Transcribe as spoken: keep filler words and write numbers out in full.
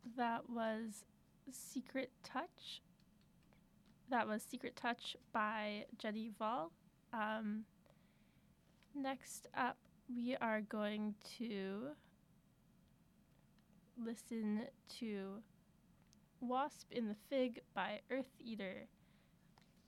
That was Secret Touch. That was Secret Touch by Jenny Vol. Um, next up, we are going to listen to Wasp in the Fig by Earth Eater.